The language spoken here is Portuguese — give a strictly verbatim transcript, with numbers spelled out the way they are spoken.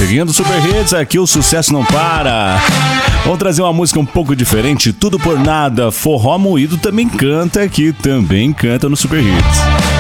Seguindo Super Hits, aqui o sucesso não para. Vamos trazer uma música um pouco diferente, Tudo por Nada. Forró Moído também canta aqui, também canta no Super Hits.